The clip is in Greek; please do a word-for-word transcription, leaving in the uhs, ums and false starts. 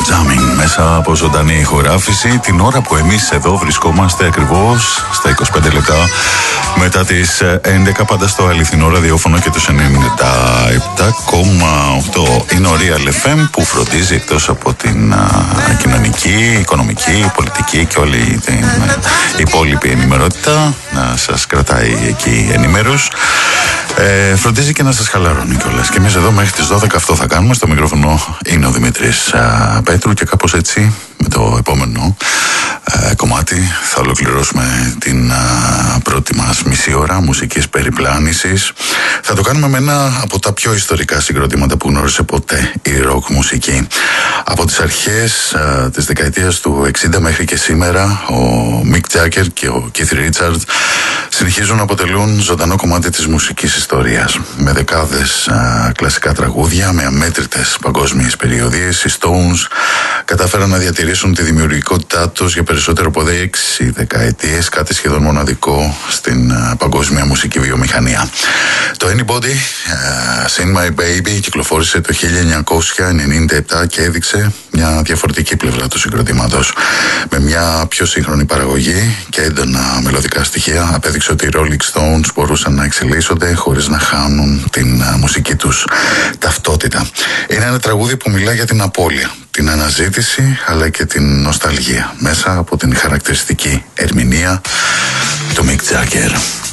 Jamming μέσα από ζωντανή ηχογράφηση την ώρα που εμείς εδώ βρισκόμαστε ακριβώς στα είκοσι πέντε λεπτά μετά τις έντεκα, πάντα στο αληθινό ραδιόφωνο και τους ενενήντα επτά κόμμα οκτώ. Είναι ο Real εφ εμ που φροντίζει εκτός από την α, κοινωνική, οικονομική, πολιτική και όλη την α, υπόλοιπη ενημερότητα να σας κρατάει εκεί ενημέρους. Ε, φροντίζει και να σας χαλαρώνει κιόλας. Και εμείς εδώ μέχρι τις δώδεκα αυτό θα κάνουμε. Στο μικρόφωνο είναι ο Δημήτρης α, Πέτρου και κάπως έτσι με το επόμενο α, κομμάτι θα ολοκληρώσουμε την α, πρώτη μας μισή ώρα μουσικής περιπλάνησης. Θα το κάνουμε με ένα από τα πιο ιστορικά συγκροτήματα που γνώρισε ποτέ η ροκ μουσική. Από τις αρχές α, της δεκαετίας του εξήντα μέχρι και σήμερα ο Mick Jagger και ο Keith Richards συνεχίζουν να αποτελούν ζωντανό κομμάτι της μουσικής ιστορίας. Με δεκάδες α, κλασικά τραγούδια, με αμέτρητες παγκόσμιες περιοδίες, οι Stones κατάφεραν να διατηρήσουν τη δημιουργικότητά τους για περισσότερο από έξι δεκαετίες, κάτι σχεδόν μοναδικό στην α, παγκόσμια μουσική βιομηχανία. Το Anybody, uh, Sing My Baby, κυκλοφόρησε το χίλια εννιακόσια ενενήντα επτά και έδειξε μια διαφορετική πλευρά του συγκροτήματος. Με μια πιο σύγχρονη παραγωγή και έντονα μελωδικά στοιχεία, απέδειξε ότι οι Rolling Stones μπορούσαν να εξελίσσονται χωρίς να χάνουν την uh, μουσική τους ταυτότητα. Είναι ένα τραγούδι που μιλά για την απώλεια, την αναζήτηση αλλά και την νοσταλγία μέσα από την χαρακτηριστική ερμηνεία του Mick Jagger.